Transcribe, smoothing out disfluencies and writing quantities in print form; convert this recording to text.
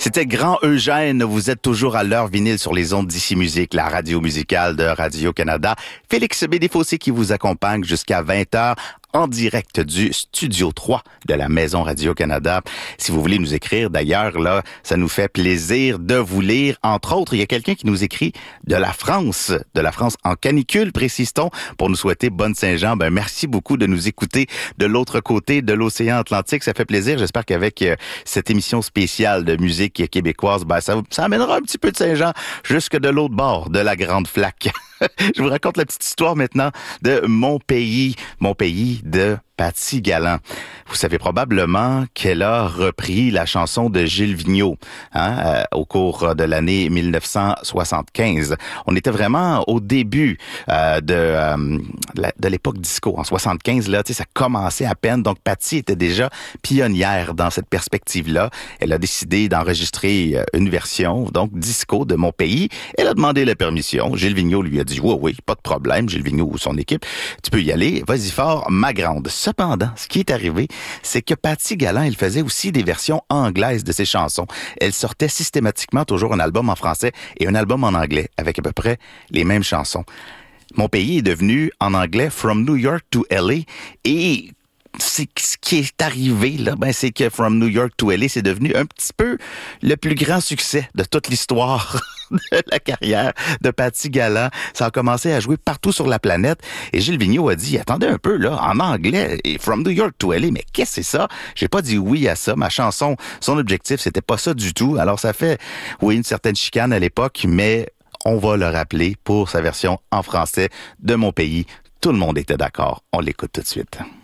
C'était Grand Eugène. Vous êtes toujours à l'heure vinyle sur les ondes d'Ici Musique, la radio musicale de Radio-Canada. Félix Bédéfossé qui vous accompagne jusqu'à 20h en direct du Studio 3 de la Maison Radio-Canada. Si vous voulez nous écrire, d'ailleurs, là, ça nous fait plaisir de vous lire. Entre autres, il y a quelqu'un qui nous écrit de la France en canicule, précise-t-on, pour nous souhaiter bonne Saint-Jean. Ben, merci beaucoup de nous écouter de l'autre côté de l'océan Atlantique. Ça fait plaisir. J'espère qu'avec cette émission spéciale de musique québécoise, ben, ça amènera un petit peu de Saint-Jean jusque de l'autre bord de la Grande Flaque. Je vous raconte la petite histoire maintenant de mon pays de Patty Galland. Vous savez probablement qu'elle a repris la chanson de Gilles Vigneault au cours de l'année 1975. On était vraiment au début de l'époque disco. En 75, là, ça commençait à peine. Donc, Patty était déjà pionnière dans cette perspective-là. Elle a décidé d'enregistrer une version, donc disco de Mon pays. Elle a demandé la permission. Gilles Vigneault lui a dit oui, pas de problème. Gilles Vigneault ou son équipe, tu peux y aller. Vas-y fort, ma grande. Cependant, ce qui est arrivé, c'est que Patty Galland, elle faisait aussi des versions anglaises de ses chansons. Elle sortait systématiquement toujours un album en français et un album en anglais, avec à peu près les mêmes chansons. Mon pays est devenu, en anglais, From New York to LA, et c'est ce qui est arrivé, là, c'est que From New York to LA, c'est devenu un petit peu le plus grand succès de toute l'histoire de la carrière de Patty Galland. Ça a commencé à jouer partout sur la planète. Et Gilles Vigneault a dit, attendez un peu, là, en anglais, From New York to LA, mais qu'est-ce que c'est ça? J'ai pas dit oui à ça. Ma chanson, son objectif, c'était pas ça du tout. Alors, ça fait, oui, une certaine chicane à l'époque, mais on va le rappeler pour sa version en français de Mon pays. Tout le monde était d'accord. On l'écoute tout de suite.